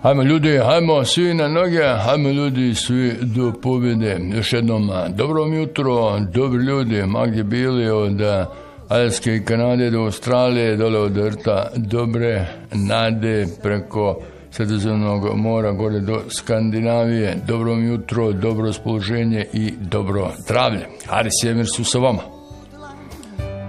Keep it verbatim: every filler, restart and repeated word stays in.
Hajmo ljudi, hajmo svi na noge, hajmo ljudi svi do pobjede. Još jednom, dobro jutro, dobri ljudi, ma gdje bili od Aljaske i Kanade do Australije, dole od rta Dobre Nade preko Sredozemnog mora gore do Skandinavije. Dobro jutro, dobro raspoloženje i dobro zdravlje. Haris Jemir su sa vama.